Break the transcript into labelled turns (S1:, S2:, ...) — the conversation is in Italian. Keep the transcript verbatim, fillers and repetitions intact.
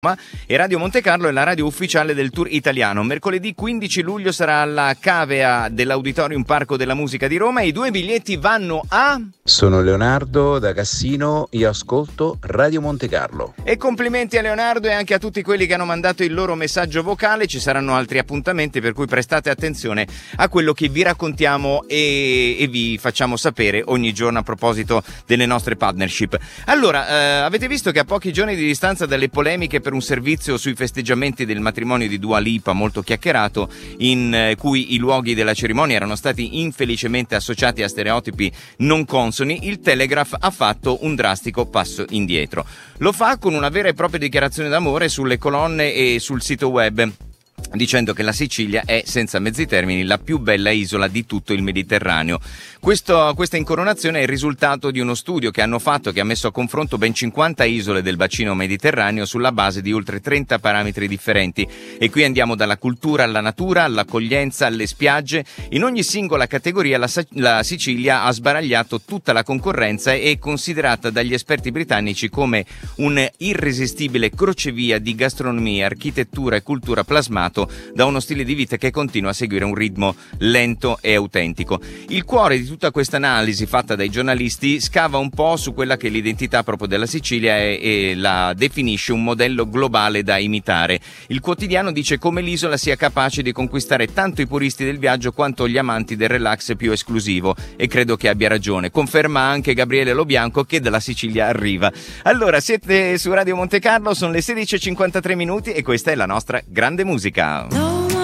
S1: E Radio Monte Carlo è la radio ufficiale del tour italiano. Mercoledì quindici luglio sarà alla cavea dell'Auditorium Parco della Musica di Roma e i due biglietti vanno a...
S2: Sono Leonardo da Cassino, io ascolto Radio Monte Carlo.
S1: E complimenti a Leonardo e anche a tutti quelli che hanno mandato il loro messaggio vocale. Ci saranno altri appuntamenti, per cui prestate attenzione a quello che vi raccontiamo e, e vi facciamo sapere ogni giorno a proposito delle nostre partnership. Allora, eh, avete visto che a pochi giorni di distanza dalle polemiche per un servizio sui festeggiamenti del matrimonio di Dua Lipa molto chiacchierato, in eh, cui i luoghi della cerimonia erano stati infelicemente associati a stereotipi non consoni, il Telegraph ha fatto un drastico passo indietro. Lo fa con una vera e propria dichiarazione d'amore sulle colonne e sul sito web, dicendo che la Sicilia è, senza mezzi termini, la più bella isola di tutto il Mediterraneo. Questo, questa incoronazione è il risultato di uno studio che hanno fatto, che ha messo a confronto ben cinquanta isole del bacino mediterraneo sulla base di oltre trenta parametri differenti. E qui andiamo dalla cultura alla natura, all'accoglienza, alle spiagge. In ogni singola categoria la, la Sicilia ha sbaragliato tutta la concorrenza e è considerata dagli esperti britannici come un irresistibile crocevia di gastronomia, architettura e cultura plasmato da uno stile di vita che continua a seguire un ritmo lento e autentico. Il cuore di tutta questa analisi fatta dai giornalisti scava un po' su quella che è l'identità proprio della Sicilia e, e la definisce un modello globale da imitare. Il quotidiano dice come l'isola sia capace di conquistare tanto i puristi del viaggio quanto gli amanti del relax più esclusivo, e credo che abbia ragione. Conferma anche Gabriele Lobianco che dalla Sicilia arriva. Allora, siete su Radio Monte Carlo, sono le sedici e cinquantatré minuti e questa è la nostra grande musica.